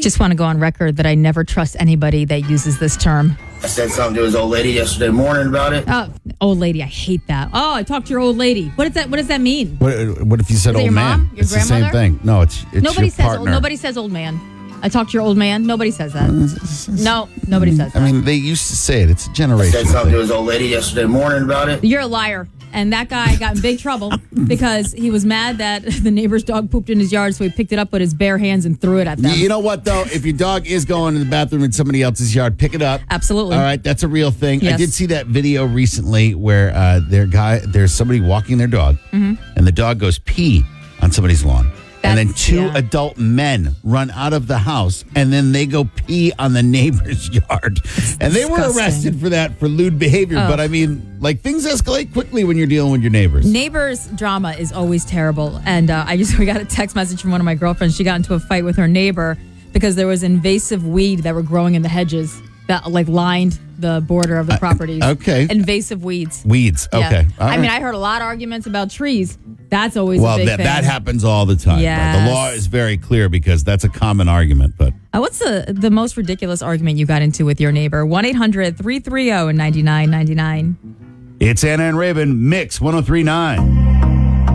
Just want to go on record that I never trust anybody that uses this term. I said something to his old lady yesterday morning about it. Oh, old lady, I hate that. Oh, I talked to your old lady. What does that mean? What if you said old your man? mom? Your it's grandmother? the same thing. No, it's Nobody your says partner. nobody says old man. I talked to your old man. Nobody says that. No, nobody says that. I mean, they used to say it. It's a I generational said something thing. to his old lady yesterday morning about it. You're a liar. And that guy got in big trouble because he was mad that the neighbor's dog pooped in his yard, so he picked it up with his bare hands and threw it at them. You know what, though? If your dog is going to the bathroom in somebody else's yard, pick it up. Absolutely. All right, that's a real thing. Yes. I did see that video recently where there's somebody walking their dog, and the dog goes pee on somebody's lawn. And then two adult men run out of the house, and then they go pee on the neighbor's yard. And they were disgusting. arrested for that, for lewd behavior. Oh. But I mean, like, things escalate quickly when you're dealing with your neighbors. Neighbors drama is always terrible. And we got a text message from one of my girlfriends. She got into a fight with her neighbor because there was invasive weed that were growing in the hedges that lined the border of the properties. Okay. Invasive weeds. Weeds. Okay. Yeah. All I mean, right. I heard a lot of arguments about trees. That's always a big thing. That happens all the time. Yes. The law is very clear because that's a common argument. But What's the most ridiculous argument you got into with your neighbor? 1-800-330-9999. it's Anna and Raven, Mix 103.9.